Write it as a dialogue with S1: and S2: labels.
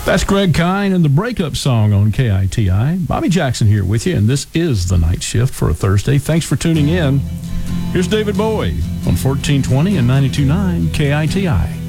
S1: That's Greg Kine and the Breakup Song on KITI. Bobby Jackson here with you, and this is The Night Shift for a Thursday. Thanks for tuning in. Here's David Bowie on 1420 and 92.9 KITI.